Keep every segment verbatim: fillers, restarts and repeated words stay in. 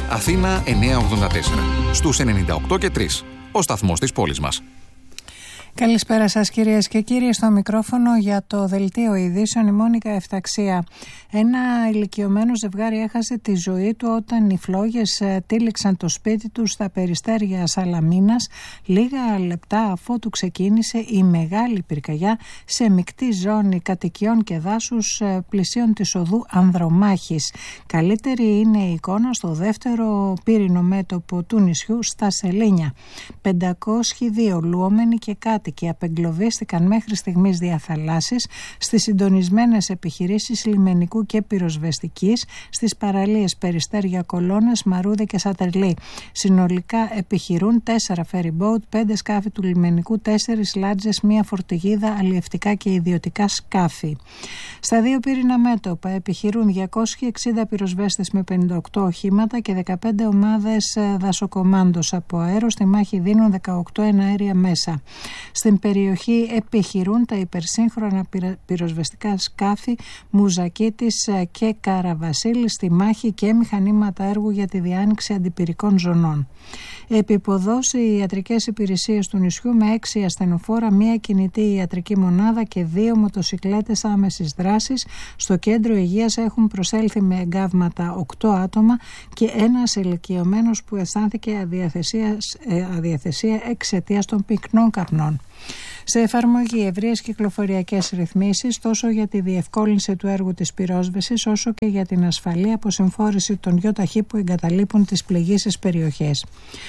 Αθήνα εννιακόσια ογδόντα τέσσερα. Στους ενενήντα οκτώ και τρία. Ο σταθμός της πόλης μας. Καλησπέρα σας κυρίες και κύριοι, στο μικρόφωνο για το Δελτίο Ειδήσεων η Μόνικα Εφταξία. Ένα ηλικιωμένο ζευγάρι έχασε τη ζωή του όταν οι φλόγες τύλιξαν το σπίτι του στα περιστέρια Σαλαμίνας λίγα λεπτά αφότου ξεκίνησε η μεγάλη πυρκαγιά σε μεικτή ζώνη κατοικιών και δάσους πλησίων της οδού Ανδρομάχης. Καλύτερη είναι η εικόνα στο δεύτερο πύρινο μέτωπο του νησιού στα Σελήνια. πεντακόσιοι δύο λουόμενοι και κάτοικοι και απεγκλωβίστηκαν μέχρι στιγμής διαθαλάσσης στις συντονισμένες επιχειρήσεις λιμενικού και πυροσβεστικής στις παραλίες Περιστέρια, Κολώνες, Μαρούδη και Σατερλή. Συνολικά επιχειρούν τέσσερα ferryboat, πέντε σκάφη του λιμενικού, τέσσερις λάτζες, μία φορτηγίδα, αλλιευτικά και ιδιωτικά σκάφη. Στα δύο πύρινα μέτωπα επιχειρούν διακόσιοι εξήντα πυροσβέστες με πενήντα οκτώ οχήματα και δεκαπέντε ομάδες δασοκομάντος από αέρο. Στη μάχη δίνουν δεκαοκτώ εναέρια μέσα. Στην περιοχή επιχειρούν τα υπερσύγχρονα πυροσβεστικά σκάφη Μουζακίτης και Καραβασίλη στη μάχη και μηχανήματα έργου για τη διάνοιξη αντιπυρικών ζωνών. Επιποδός οι ιατρικές υπηρεσίες του νησιού με έξι ασθενοφόρα, μία κινητή ιατρική μονάδα και δύο μοτοσικλέτες άμεσης δράσης. Στο κέντρο υγείας έχουν προσέλθει με εγκάβματα οκτώ άτομα και ένας ηλικιωμένος που αισθάνθηκε αδιαθεσία, αδιαθεσία εξαιτίας των πυκνών καπνών. Σε εφαρμογή ευρείες κυκλοφοριακές ρυθμίσεις τόσο για τη διευκόλυνση του έργου της πυρόσβεσης όσο και για την ασφαλή αποσυμφόρηση των γιοταχή που εγκαταλείπουν τις πληγήσεις περιοχές.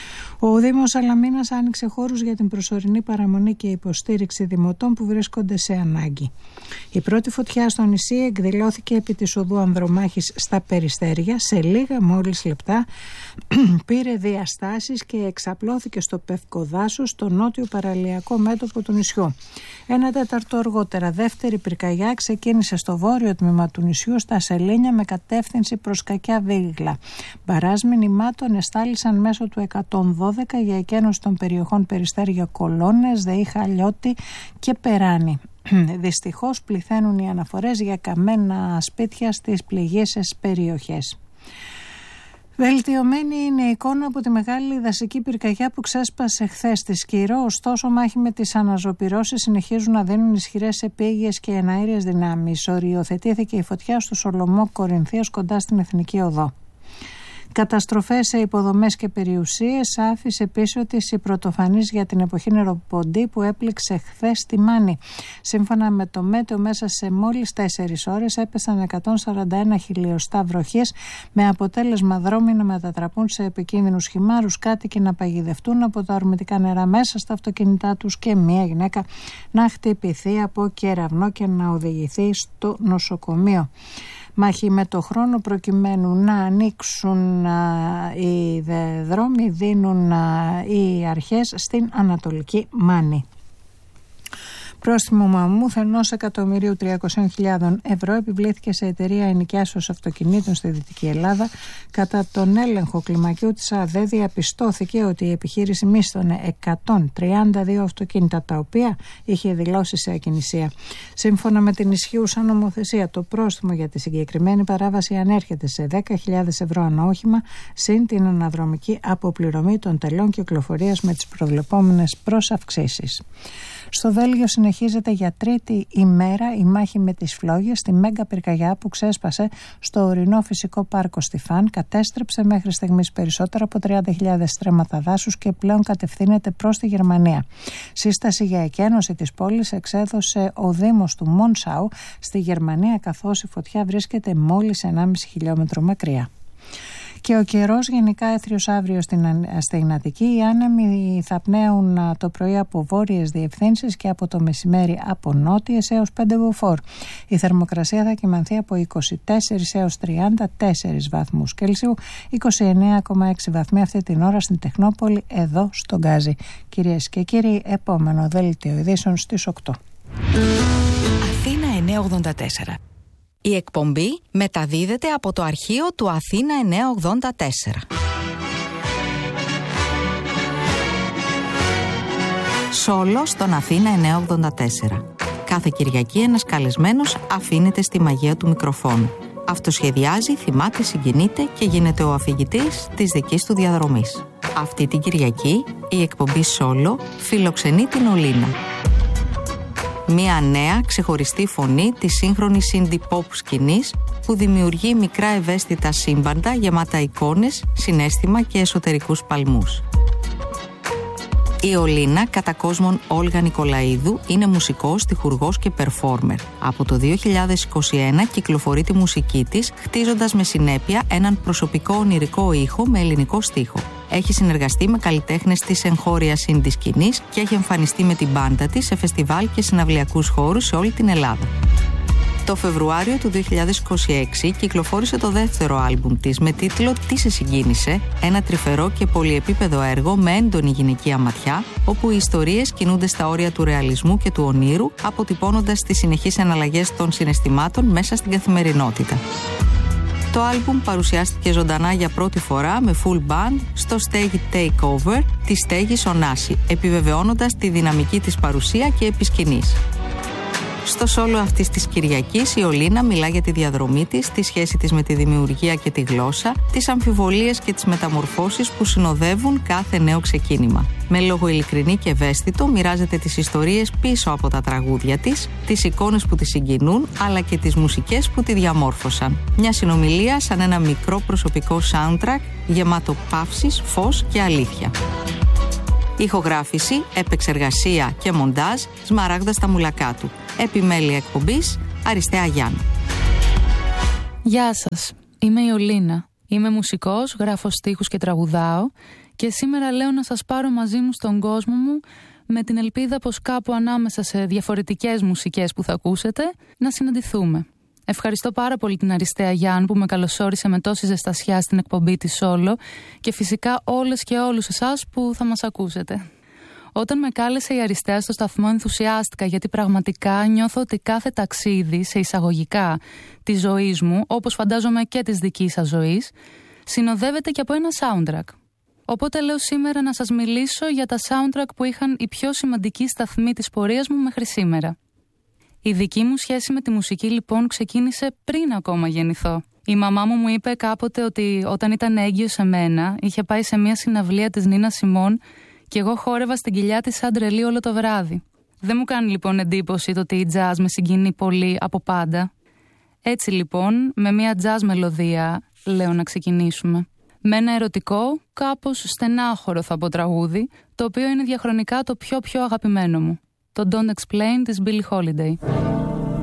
Ο Δήμος Σαλαμίνας άνοιξε χώρους για την προσωρινή παραμονή και υποστήριξη δημοτών που βρίσκονται σε ανάγκη. Η πρώτη φωτιά στο νησί εκδηλώθηκε επί της οδού Ανδρομάχης στα Περιστέρια. Σε λίγα μόλις λεπτά πήρε διαστάσεις και εξαπλώθηκε στο Πευκοδάσο, στο νότιο παραλιακό μέτωπο του νησιού. Ένα τέταρτο αργότερα, δεύτερη πυρκαγιά ξεκίνησε στο βόρειο τμήμα του νησιού, στα Σελήνια, με κατεύθυνση προς Κακιά Βίγλα. Μπαράζ μηνυμάτων εστάλησαν μέσω του εκατόν δώδεκα για εκένωση των περιοχών Περιστέρια, Κολώνες, ΔΕΗ, Χαλιώτη και Περάνη. Δυστυχώς πληθαίνουν οι αναφορές για καμένα σπίτια στις πληγήσεις περιοχές. Βελτιωμένη είναι η εικόνα από τη μεγάλη δασική πυρκαγιά που ξέσπασε χθες στη Σκύρο. Ωστόσο, μάχη με τις αναζωπυρώσεις συνεχίζουν να δίνουν ισχυρές επίγειες και εναέριες δυνάμεις. Οριοθετήθηκε η φωτιά στο Σολομό Κορινθίας κοντά στην Εθνική Οδό. Καταστροφές σε υποδομές και περιουσίες άφησε πίσω της η πρωτοφανής για την εποχή νεροποντή που έπληξε χθες στη Μάνη. Σύμφωνα με το Μέτεο, μέσα σε μόλις τέσσερις ώρες έπεσαν εκατόν σαράντα ένα χιλιοστά βροχής, με αποτέλεσμα δρόμοι να μετατραπούν σε επικίνδυνους χυμάρους, κάτοικοι να παγιδευτούν από τα ορμητικά νερά μέσα στα αυτοκίνητά τους και μία γυναίκα να χτυπηθεί από κεραυνό και να οδηγηθεί στο νοσοκομείο. Μάχη με το χρόνο προκειμένου να ανοίξουν α, οι δε δρόμοι, δίνουν α, οι αρχές στην Ανατολική Μάνη. Πρόστιμο μαμούθ ενός εκατομμυρίου τριακόσιες χιλιάδες ευρώ επιβλήθηκε σε εταιρεία ενοικιάσεως αυτοκινήτων στη Δυτική Ελλάδα. Κατά τον έλεγχο κλιμακίου της ΑΔΕ διαπιστώθηκε ότι η επιχείρηση μίσθωνε εκατόν τριάντα δύο αυτοκίνητα, τα οποία είχε δηλώσει σε ακινησία. Σύμφωνα με την ισχύουσα νομοθεσία, το πρόστιμο για τη συγκεκριμένη παράβαση ανέρχεται σε δέκα χιλιάδες ευρώ ανά όχημα, συν την αναδρομική αποπληρωμή των τελών κυκλοφορίας με τις προβλεπόμενες προσαυξήσεις. Στο Βέλγιο συνεχίζεται για τρίτη ημέρα η μάχη με τις φλόγες. Στη μέγα πυρκαγιά που ξέσπασε στο ορεινό φυσικό πάρκο Στιφάν κατέστρεψε μέχρι στιγμής περισσότερα από τριάντα χιλιάδες στρέμματα δάσους και πλέον κατευθύνεται προς τη Γερμανία. Σύσταση για εκένωση της πόλης εξέδωσε ο Δήμος του Μονσάου στη Γερμανία, καθώς η φωτιά βρίσκεται μόλις ενάμιση χιλιόμετρο μακριά. Και ο καιρός γενικά έθριος αύριο στην, στην Αττική. Οι άνεμοι θα πνέουν το πρωί από βόρειες διευθύνσεις και από το μεσημέρι από νότιες έως πέντε μποφόρ. Η θερμοκρασία θα κυμανθεί από είκοσι τέσσερα έως τριάντα τέσσερα βαθμούς Κέλσιου, είκοσι εννέα κόμμα έξι βαθμοί αυτή την ώρα στην Τεχνόπολη, εδώ στον Γκάζι. Κυρίες και κύριοι, επόμενο δελτίο ειδήσεων στις οκτώ. Αθήνα εννιακόσια ογδόντα τέσσερα. Η εκπομπή μεταδίδεται από το αρχείο του Αθήνα εννιακόσια ογδόντα τέσσερα. Σόλο στον Αθήνα εννιακόσια ογδόντα τέσσερα. Κάθε Κυριακή ένας καλεσμένος αφήνεται στη μαγεία του μικροφόνου. Αυτοσχεδιάζει, θυμάται, συγκινείται και γίνεται ο αφηγητής της δικής του διαδρομής. Αυτή την Κυριακή η εκπομπή Solo φιλοξενεί την Ολίνα. Μια νέα ξεχωριστή φωνή της σύγχρονης indie pop σκηνής που δημιουργεί μικρά ευαίσθητα σύμπαντα γεμάτα εικόνες, συναίσθημα και εσωτερικούς παλμούς. Η Ολίνα, κατά κόσμον Όλγα Νικολαίδου, είναι μουσικός, στιχουργός και performer. Από το δύο χιλιάδες είκοσι ένα κυκλοφορεί τη μουσική της, χτίζοντας με συνέπεια έναν προσωπικό ονειρικό ήχο με ελληνικό στίχο. Έχει συνεργαστεί με καλλιτέχνες της εγχώριας indie σκηνής και έχει εμφανιστεί με την μπάντα της σε φεστιβάλ και συναυλιακούς χώρους σε όλη την Ελλάδα. Το Φεβρουάριο του δύο χιλιάδες είκοσι έξι κυκλοφόρησε το δεύτερο άλμπουμ της με τίτλο «Τι σε συγκίνησε», ένα τρυφερό και πολυεπίπεδο έργο με έντονη γυναικεία ματιά, όπου οι ιστορίες κινούνται στα όρια του ρεαλισμού και του ονείρου, αποτυπώνοντας τις συνεχείς εναλλαγές των συναισθημάτων μέσα στην καθημερινότητα. Το άλμπουμ παρουσιάστηκε ζωντανά για πρώτη φορά με full band στο Stage Takeover της στέγης Ωνάση, επιβεβαιώνοντας τη δυναμική της παρουσία και επισκηνής. Στο σόλο αυτής της Κυριακής η Ολίνα μιλά για τη διαδρομή της, τη σχέση της με τη δημιουργία και τη γλώσσα, τις αμφιβολίες και τις μεταμορφώσεις που συνοδεύουν κάθε νέο ξεκίνημα. Με λόγο ειλικρινή και ευαίσθητο μοιράζεται τις ιστορίες πίσω από τα τραγούδια της, τις εικόνες που τη συγκινούν, αλλά και τις μουσικές που τη διαμόρφωσαν. Μια συνομιλία σαν ένα μικρό προσωπικό soundtrack γεμάτο παύσεις, φως και αλήθεια. Ηχογράφηση, επεξεργασία και μοντάζ Σμαράγδα Σταμουλακάτου. Επιμέλεια εκπομπής Αριστέα Γιάννου. Γεια σας, είμαι η Ολίνα. Είμαι μουσικός, γράφω στίχους και τραγουδάω και σήμερα λέω να σας πάρω μαζί μου στον κόσμο μου με την ελπίδα πως κάπου ανάμεσα σε διαφορετικές μουσικές που θα ακούσετε να συναντηθούμε. Ευχαριστώ πάρα πολύ την Αριστέα Γιάννου που με καλωσόρισε με τόση ζεστασιά στην εκπομπή της Solo και φυσικά όλες και όλους εσάς που θα μας ακούσετε. Όταν με κάλεσε η Αριστέα στο σταθμό ενθουσιάστηκα γιατί πραγματικά νιώθω ότι κάθε ταξίδι σε εισαγωγικά της ζωής μου, όπως φαντάζομαι και της δικής σας ζωής, συνοδεύεται και από ένα soundtrack. Οπότε λέω σήμερα να σας μιλήσω για τα soundtrack που είχαν οι πιο σημαντικοί σταθμοί της πορείας μου μέχρι σήμερα. Η δική μου σχέση με τη μουσική λοιπόν ξεκίνησε πριν ακόμα γεννηθώ. Η μαμά μου μου είπε κάποτε ότι όταν ήταν έγκυος σε μένα είχε πάει σε μια συναυλία της Νίνα Σιμών και εγώ χόρευα στην κοιλιά της σαν τρελή όλο το βράδυ. Δεν μου κάνει λοιπόν εντύπωση το ότι η jazz με συγκινεί πολύ από πάντα. Έτσι λοιπόν με μια jazz μελωδία λέω να ξεκινήσουμε. Με ένα ερωτικό, κάπως στενάχωρο θα πω τραγούδι, το οποίο είναι διαχρονικά το πιο πιο αγαπημένο μου. Το Don't Explain της Billie Holiday.